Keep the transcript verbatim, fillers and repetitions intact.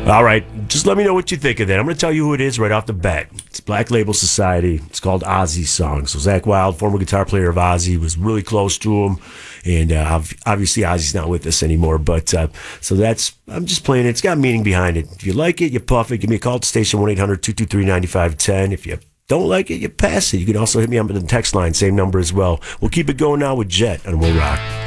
All right, just let me know what you think of that. I'm going to tell you who it is right off the bat. It's Black Label Society. It's called Ozzy's song. So Zakk Wylde, former guitar player of Ozzy, was really close to him. And uh, obviously Ozzy's not with us anymore. But uh, so that's, I'm just playing it. It's got meaning behind it. If you like it, you puff it. Give me a call at the station, one eight hundred two two three nine five one zero. If you don't like it, you pass it. You can also hit me on the text line, same number as well. We'll keep it going now with Jet, and we'll rock.